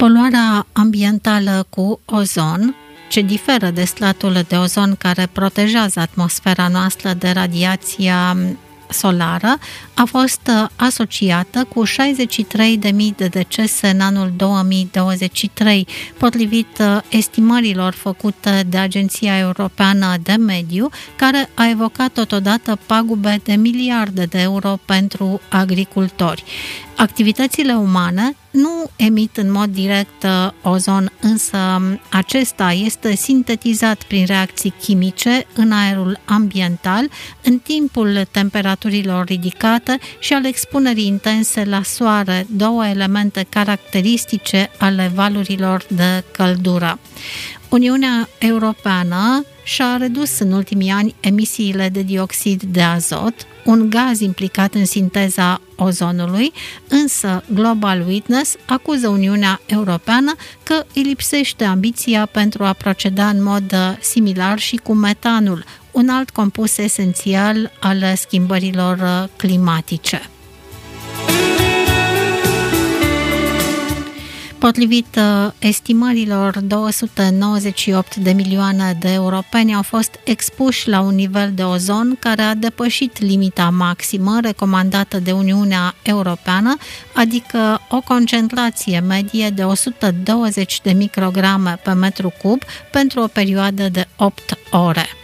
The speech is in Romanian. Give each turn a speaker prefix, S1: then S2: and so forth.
S1: Poluarea ambientală cu ozon, ce diferă de stratul de ozon care protejează atmosfera noastră de radiația solară, a fost asociată cu 63.000 de decese în anul 2023, potrivit estimărilor făcute de Agenția Europeană de Mediu, care a evocat totodată pagube de miliarde de euro pentru agricultori. Activitățile umane nu emit în mod direct ozon, însă acesta este sintetizat prin reacții chimice în aerul ambiental în timpul temperaturilor ridicate și al expunerii intense la soare, două elemente caracteristice ale valurilor de căldură. Uniunea Europeană și-a redus în ultimii ani emisiile de dioxid de azot, un gaz implicat în sinteza ozonului, însă Global Witness acuză Uniunea Europeană că îi lipsește ambiția pentru a proceda în mod similar și cu metanul, un alt compus esențial al schimbărilor climatice. Potrivit estimărilor, 298 de milioane de europeni au fost expuși la un nivel de ozon care a depășit limita maximă recomandată de Uniunea Europeană, adică o concentrație medie de 120 de micrograme pe metru cub pentru o perioadă de 8 ore.